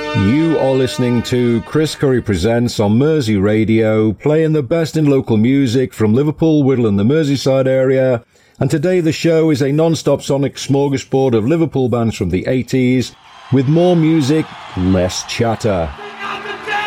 You are listening to Chris Curry Presents on Mersey Radio, playing the best in local music from Liverpool, Whittle and the Merseyside area. And today the show is a non-stop sonic smorgasbord of Liverpool bands from the 80s, with more music, less chatter.